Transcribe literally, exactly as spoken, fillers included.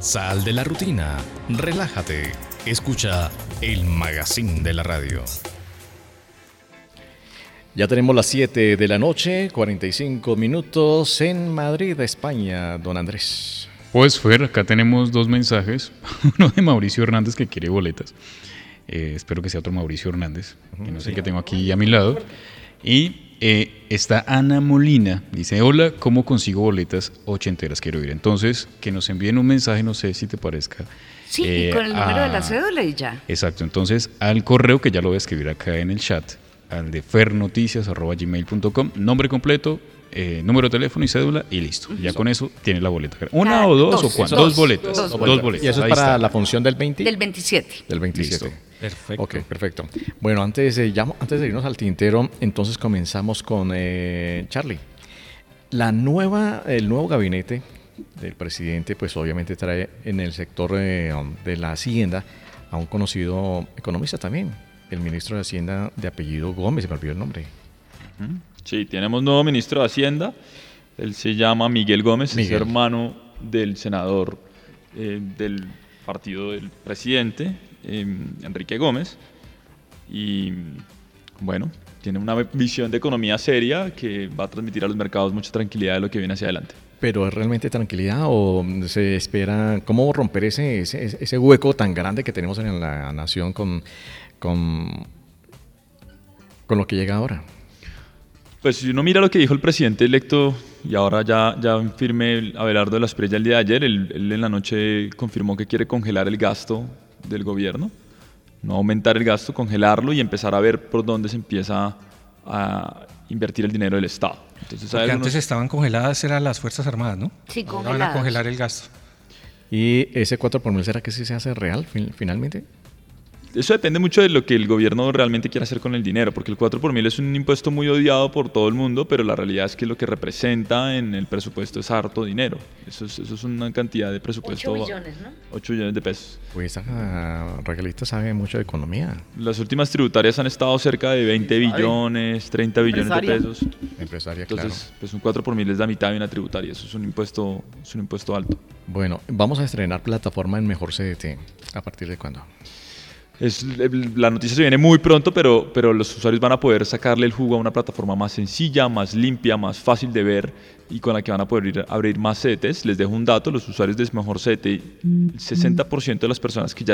Sal de la rutina, relájate, escucha el Magazine de la Radio. Ya tenemos las siete de la noche, cuarenta y cinco minutos en Madrid, España, don Andrés. Pues Fer, acá tenemos dos mensajes, uno de Mauricio Hernández que quiere boletas, eh, espero que sea otro Mauricio Hernández, que no sé sí. qué tengo aquí a mi lado, y eh, está Ana Molina, dice, hola, ¿cómo consigo boletas ochenteras? Quiero ir. Entonces, que nos envíen un mensaje, no sé si te parezca. Sí, eh, y con el número a... de la cédula y ya. Exacto, entonces al correo que ya lo voy a escribir acá en el chat, al de fernoticias arroba gmail punto com, nombre completo, eh, número de teléfono y cédula y listo. Ya con eso tiene la boleta. ¿Una ah, o dos, dos o cuánto? Dos, dos boletas. Dos, dos, dos boletas. ¿Y eso es Ahí para está. la función del veinte? Del veintisiete. Del veintisiete. Listo. Perfecto. Ok, perfecto. Bueno, antes de, ya, antes de irnos al tintero, entonces comenzamos con eh, Charlie. La nueva, el nuevo gabinete del presidente, pues obviamente trae en el sector eh, de la Hacienda a un conocido economista también, el ministro de Hacienda de apellido Gómez, se me olvidó el nombre. Sí, tenemos nuevo ministro de Hacienda, él se llama Miguel Gómez, Miguel. Es hermano del senador eh, del partido del presidente, eh, Enrique Gómez, y bueno, tiene una visión de economía seria que va a transmitir a los mercados mucha tranquilidad de lo que viene hacia adelante. ¿Pero es realmente tranquilidad o se espera, cómo romper ese, ese, ese hueco tan grande que tenemos en la nación con, con, con lo que llega ahora? Pues si uno mira lo que dijo el presidente electo y ahora ya, ya firme Abelardo de la Espriella el día de ayer, él, él en la noche confirmó que quiere congelar el gasto del gobierno, no aumentar el gasto, congelarlo y empezar a ver por dónde se empieza a invertir el dinero del Estado. Entonces, Porque algunos... antes estaban congeladas, eran las Fuerzas Armadas, ¿no? Sí, ahora congeladas. van a congelar el gasto. ¿Y ese cuatro por mil será que sí se hace real finalmente? Eso depende mucho de lo que el gobierno realmente quiera hacer con el dinero, porque el cuatro por mil es un impuesto muy odiado por todo el mundo, pero la realidad es que lo que representa en el presupuesto es harto dinero. Eso es, eso es una cantidad de presupuesto. ocho billones, ¿no? ocho billones de pesos. Pues esa Raquelita sabe mucho de economía. Las últimas tributarias han estado cerca de veinte billones, treinta billones de pesos. Empresaria, Entonces, claro. pues un cuatro por mil es la mitad de una tributaria. Eso es un impuesto, es un impuesto alto. Bueno, vamos a estrenar plataforma en Mejor C D T. ¿A partir de cuándo? Es, la noticia se viene muy pronto, pero, pero los usuarios van a poder sacarle el jugo a una plataforma más sencilla, más limpia, más fácil de ver y con la que van a poder ir, abrir más C D Ts. Les dejo un dato, los usuarios de Mejor C D T, el sesenta por ciento de las personas que ya